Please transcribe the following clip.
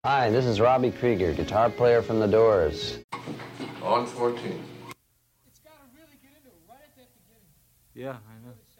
Hi, this is Robbie Krieger, guitar player from The Doors. On 14. It's got to really get into it right at that beginning. Yeah, I know.